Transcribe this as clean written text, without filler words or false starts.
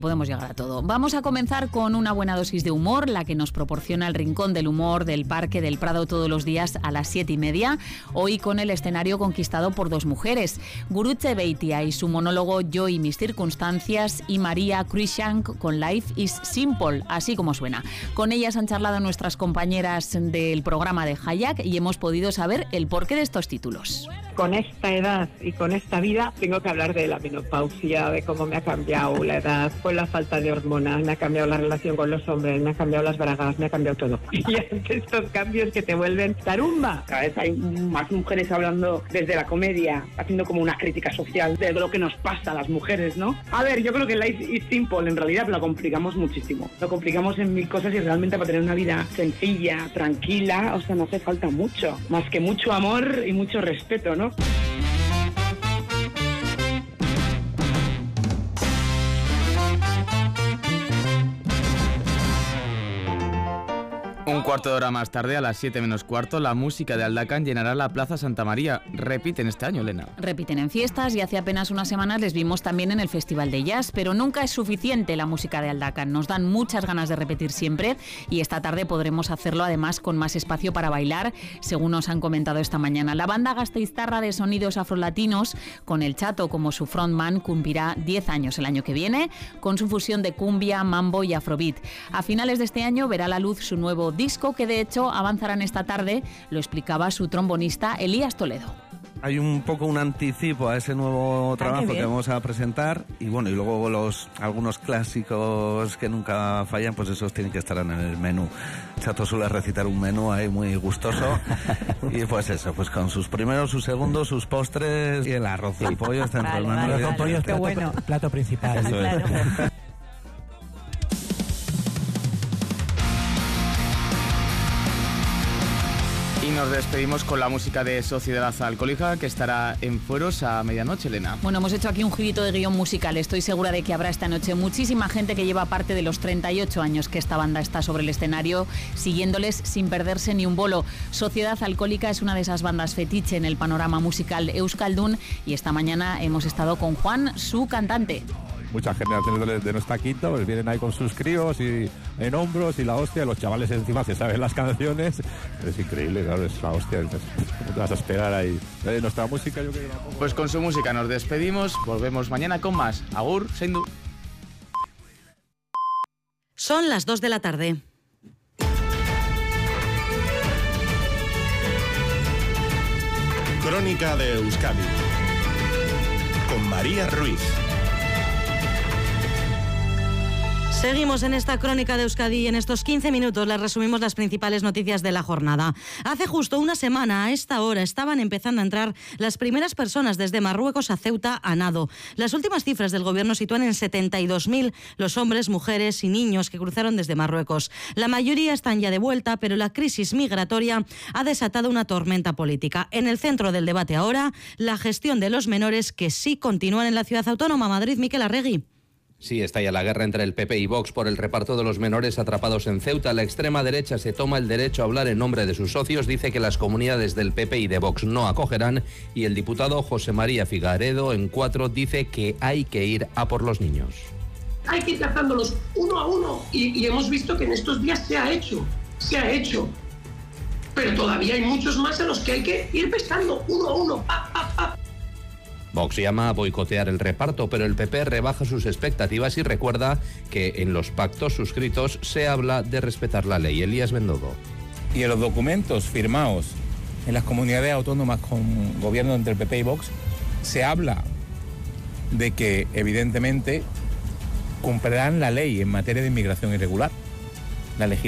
Podemos llegar a todo. Vamos a comenzar con una buena dosis de humor, la que nos proporciona el Rincón del Humor del Parque del Prado todos los días a las 7:30. Hoy con el escenario conquistado por dos mujeres, Gurutze Beitia y su monólogo Yo y mis circunstancias, y María Cruikshank con Life is Simple, así como suena. Con ellas han charlado nuestras compañeras del programa de Hayak y hemos podido saber el porqué de estos títulos. Con esta edad y con esta vida tengo que hablar de la menopausia, de cómo me ha cambiado la edad, con la falta de hormonas, me ha cambiado la relación con los hombres, me ha cambiado las bragas, me ha cambiado todo. Y ante estos cambios que te vuelven tarumba. Cada vez hay más mujeres hablando desde la comedia, haciendo como una crítica social de lo que nos pasa a las mujeres, ¿no? A ver, yo creo que Life is Simple en realidad lo complicamos muchísimo. Lo complicamos en mil cosas y realmente para tener una vida sencilla, tranquila, o sea, no hace falta mucho. Más que mucho amor y mucho respeto, ¿no? Un cuarto de hora más tarde, a las 7 menos cuarto, la música de Aldacán llenará la Plaza Santa María. Repiten este año, Elena. Repiten en fiestas y hace apenas unas semanas les vimos también en el Festival de Jazz, pero nunca es suficiente la música de Aldacán. Nos dan muchas ganas de repetir siempre y esta tarde podremos hacerlo además con más espacio para bailar, según nos han comentado esta mañana. La banda gasteiztarra de sonidos afrolatinos, con el Chato como su frontman, cumplirá 10 años el año que viene, con su fusión de cumbia, mambo y afrobeat. A finales de este año verá la luz su nuevo disco, que de hecho avanzarán esta tarde, lo explicaba su trombonista Elías Toledo. Hay un poco un anticipo a ese nuevo trabajo que vamos a presentar y bueno, y luego algunos clásicos que nunca fallan, pues esos tienen que estar en el menú. Chato suele recitar un menú ahí muy gustoso y pues eso, pues con sus primeros, sus segundos, sus postres y el arroz y pollo está entre el menú. Arroz y pollo es plato principal. Claro. Y nos despedimos con la música de Sociedad Alcohólica, que estará en Fueros a medianoche, Elena. Bueno, hemos hecho aquí un girito de guión musical. Estoy segura de que habrá esta noche muchísima gente que lleva parte de los 38 años que esta banda está sobre el escenario, siguiéndoles sin perderse ni un bolo. Sociedad Alcohólica es una de esas bandas fetiche en el panorama musical euskaldun y esta mañana hemos estado con Juan, su cantante. Muchas generaciones de nuestra quinta pues vienen ahí con sus críos y en hombros y la hostia, los chavales encima se saben las canciones. Es increíble, claro, es la hostia. ¿Cómo te vas a esperar ahí? Nuestra música yo creo que tampoco... Pues con su música nos despedimos, volvemos mañana con más. Agur, Seindu. Son las 2 de la tarde. Crónica de Euskadi con María Ruiz. Seguimos en esta crónica de Euskadi y en estos 15 minutos les resumimos las principales noticias de la jornada. Hace justo una semana, a esta hora, estaban empezando a entrar las primeras personas desde Marruecos a Ceuta a nado. Las últimas cifras del gobierno sitúan en 72.000 los hombres, mujeres y niños que cruzaron desde Marruecos. La mayoría están ya de vuelta, pero la crisis migratoria ha desatado una tormenta política. En el centro del debate ahora, la gestión de los menores que sí continúan en la ciudad autónoma. Madrid, Miquel Arregui. Sí, estalla la guerra entre el PP y Vox por el reparto de los menores atrapados en Ceuta. La extrema derecha se toma el derecho a hablar en nombre de sus socios, dice que las comunidades del PP y de Vox no acogerán, y el diputado José María Figaredo, en 4, dice que hay que ir a por los niños. Hay que ir cazándolos uno a uno y hemos visto que en estos días se ha hecho. Pero todavía hay muchos más a los que hay que ir pescando uno a uno, Vox llama a boicotear el reparto, pero el PP rebaja sus expectativas y recuerda que en los pactos suscritos se habla de respetar la ley. Elías Bendodo. Y en los documentos firmados en las comunidades autónomas con gobierno entre el PP y Vox se habla de que evidentemente cumplirán la ley en materia de inmigración irregular. La legislación